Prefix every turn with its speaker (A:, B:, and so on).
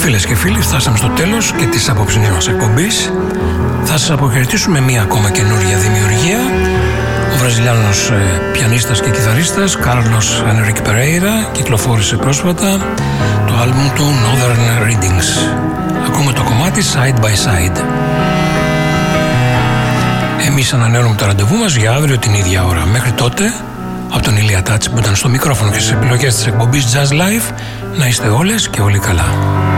A: Φίλες και φίλοι, φτάσαμε στο τέλος και της απόψινής μας εκπομπής. Θα σας αποχαιρετήσουμε μία ακόμα καινούργια δημιουργία. Ο Βραζιλιάνος πιανίστας και κιθαρίστας Κάρλος Ενρίκ Περέιρα κυκλοφόρησε πρόσφατα το άλμπουμ του Northern Readings. Ακούμε το κομμάτι Side by Side. Εμείς ανανεώνουμε το ραντεβού μας για αύριο την ίδια ώρα. Μέχρι τότε, από τον Ηλία Τάτση που ήταν στο μικρόφωνο και στις επιλογές της εκπομπής Jazz Live, να είστε όλες και όλοι καλά.